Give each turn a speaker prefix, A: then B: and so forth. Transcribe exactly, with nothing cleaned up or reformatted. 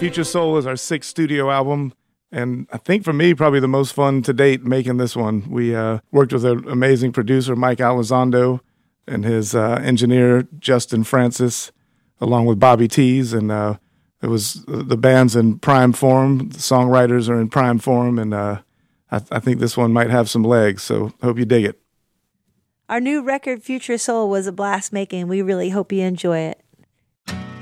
A: Future Soul is our sixth studio album, and I think for me, probably the most fun to date making this one. We uh, worked with an amazing producer, Mike Elizondo, and his uh, engineer, Justin Francis, along with Bobby Tees, and uh, it was the band's in prime form. The songwriters are in prime form, and uh, I, I think this one might have some legs, so hope you dig it.
B: Our new record, Future Soul, was a blast making. We really hope you enjoy it.